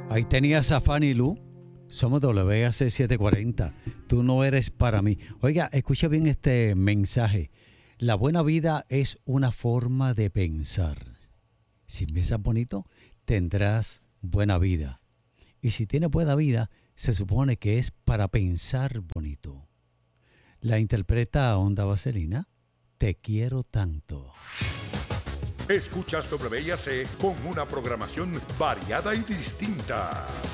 Ahí tenías a Fanny Lu. Somos WAC 740. Tú no eres para mí. Oiga, escucha bien este mensaje. La buena vida es una forma de pensar. Si piensas bonito, tendrás buena vida. Y si tienes buena vida, se supone que es para pensar bonito. La interpreta Onda Vaselina. Te quiero tanto. Escuchas WIAC con una programación variada y distinta.